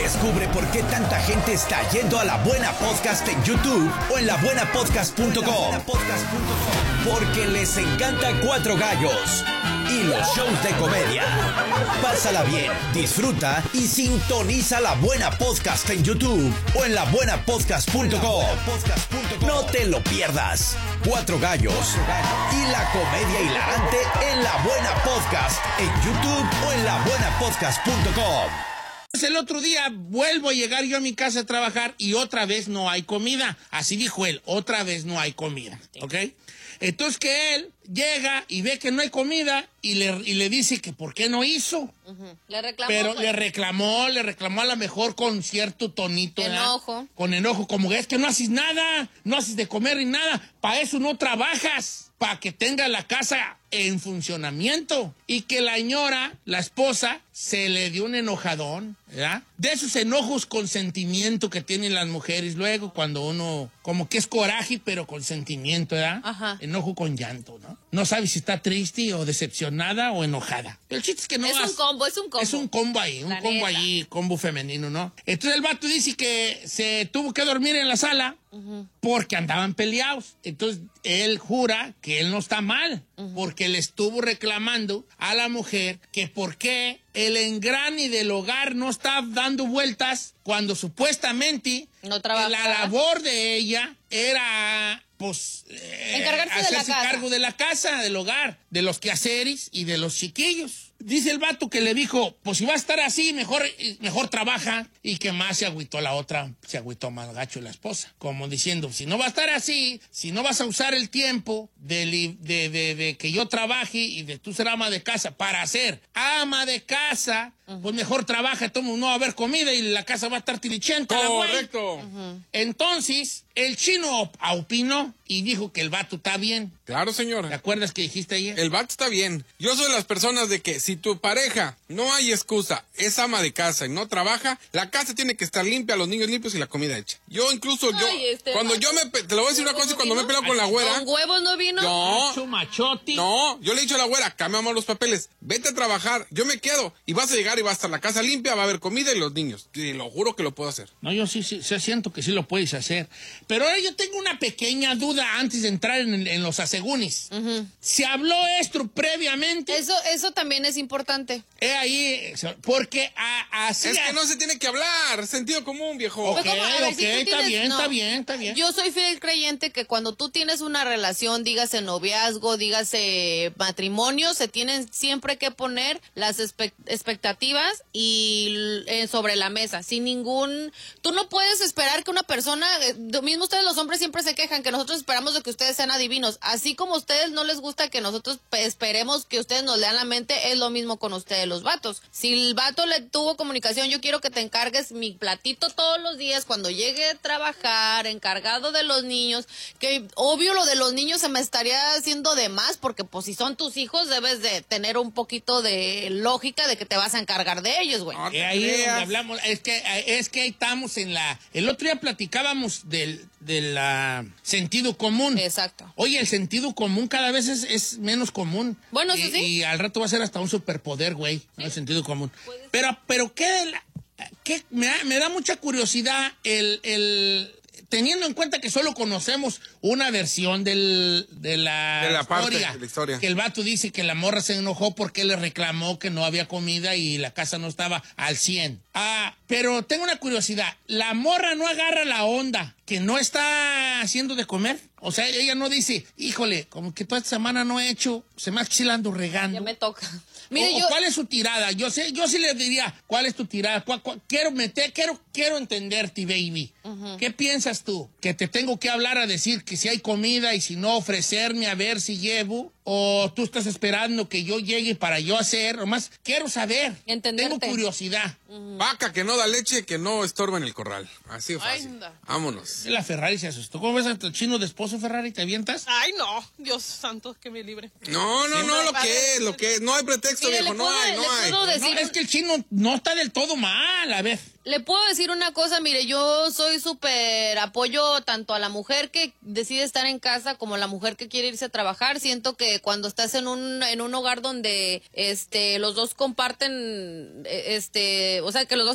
Descubre por qué tanta gente está yendo a La Buena Podcast en YouTube o en labuenapodcast.com. Porque les encanta Cuatro Gallos y los shows de comedia. Pásala bien, disfruta y sintoniza La Buena Podcast en YouTube o en labuenapodcast.com. No te lo pierdas. Cuatro Gallos y la comedia hilarante en La Buena Podcast en YouTube o en labuenapodcast.com. El otro día vuelvo a llegar yo a mi casa a trabajar y otra vez no hay comida. Así dijo él, otra vez no hay comida, ¿ok? Entonces que él llega y ve que no hay comida y le dice que por qué no hizo. Le reclamó. Pero le reclamó a lo mejor con cierto tonito. Enojo. Con enojo, como es que no haces nada, no haces de comer ni nada, para eso no trabajas, para que tenga la casa en funcionamiento. Y que la señora, la esposa, se le dio un enojadón, ¿verdad? De esos enojos con sentimiento que tienen las mujeres luego, cuando uno, como que es coraje, pero con sentimiento, ¿verdad? Ajá. Enojo con llanto, ¿no? No sabes si está triste o decepcionada o enojada. El chiste es que no Es un combo. Es un combo ahí, La neta. combo femenino, ¿no? Entonces el vato dice que se tuvo que dormir en la sala porque andaban peleados. Entonces él jura que él no está mal porque le estuvo reclamando a la mujer que por qué el engrane del hogar no está dando vueltas cuando supuestamente No trabaja. la labor de ella era, pues, Encargarse de la hacerse casa. cargo de la casa, del hogar, de los quehaceres y de los chiquillos. Dice el vato que le dijo, pues si va a estar así, mejor trabaja. Y que más se agüitó la otra, se agüitó más gacho la esposa. Como diciendo, si no va a estar así, si no vas a usar el tiempo de que yo trabaje y de tú ser ama de casa para ser ama de casa, pues mejor trabaja, no va a haber comida y la casa va a estar tilichenta. Correcto. Entonces, el chino opinó y dijo que el vato está bien. Claro, ¿Te señor. acuerdas que dijiste ayer? El vato está bien. Yo soy de las personas de que si tu pareja, no hay excusa, es ama de casa y no trabaja, la casa tiene que estar limpia, los niños limpios y la comida hecha. Yo incluso, Ay, cuando vato. te lo voy a decir una cosa, cuando me he peleado con la güera, ¿Con huevos no vino? Machote. no, yo le he dicho a la güera, cambiamos los papeles, vete a trabajar, yo me quedo y vas a llegar y va a estar la casa limpia, va a haber comida y los niños. Te lo juro que lo puedo hacer. No, yo sí siento que sí lo puedes hacer. Pero ahora yo tengo una pequeña duda antes de entrar en los asegúnes. ¿Se habló esto previamente? Eso también es importante. Ahí, porque así... Es que no se tiene que hablar, sentido común, viejo. Ok, ¿Cómo? A ver, si tú está tienes- bien, no. está bien. Yo soy fiel creyente que cuando tú tienes una relación, dígase noviazgo, dígase matrimonio, se tienen siempre que poner las expectativas y sobre la mesa, sin ningún... Tú no puedes esperar que una persona, mismo ustedes los hombres siempre se quejan que nosotros esperamos de que ustedes sean adivinos, así como a ustedes no les gusta que nosotros esperemos que ustedes nos lean la mente, es lo mismo con ustedes los vatos. Si el vato le tuvo comunicación, yo quiero que te encargues mi platito todos los días cuando llegue a trabajar, encargado de los niños, que obvio lo de los niños se me estaría haciendo de más, porque pues si son tus hijos debes de tener un poquito de lógica de que te vas a encargar de ellos, güey. No te Ahí es donde creas. hablamos, es que ahí estamos el otro día platicábamos del sentido común. Exacto. Oye, el sentido común cada vez es menos común. Bueno, eso sí. Y al rato va a ser hasta un superpoder, güey, ¿no? El sentido común. Pero ¿qué me da mucha curiosidad teniendo en cuenta que solo conocemos una versión de la parte de la historia. Que el vato dice que la morra se enojó porque le reclamó que no había comida y la casa no estaba al 100. Pero tengo una curiosidad. ¿La morra no agarra la onda que no está haciendo de comer? O sea, ella no dice, híjole, como que toda esta semana no he hecho, se me ha la ando regando. Ya me toca. Mire, O ¿cuál es su tirada? Yo sí le diría, ¿cuál es tu tirada? Quiero entenderte, baby. ¿Qué piensas tú? ¿Que te tengo que hablar a decir que si hay comida y si no ofrecerme a ver si llevo? ¿O tú estás esperando que yo llegue para yo hacer? Nomás quiero saber. Entenderte. Tengo curiosidad. Vaca que no da leche, que no estorba en el corral. Así de fácil. anda. Vámonos. La Ferrari se asustó. ¿Cómo ves a tu chino de esposo, Ferrari? ¿Te avientas? Ay, no, Dios santo, que me libre. No, lo que es. No hay pretexto, Mire, viejo. le No hay. puedo decir, No, es que el chino no está del todo mal. A ver. Le puedo decir una cosa, mire, yo soy súper apoyo tanto a la mujer que decide estar en casa como a la mujer que quiere irse a trabajar. Siento que cuando estás en un hogar donde los dos comparten, o sea, que los dos